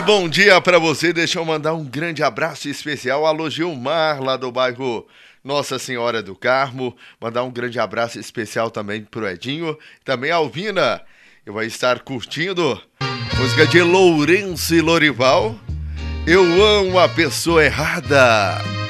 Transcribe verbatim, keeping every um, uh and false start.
bom dia pra você. Deixa eu mandar um grande abraço especial. Alô, Gilmar, lá do bairro Nossa Senhora do Carmo. Mandar um grande abraço especial também pro Edinho. Também a Alvina. Eu vou estar curtindo música de Lourenço e Lorival. Eu amo a pessoa errada.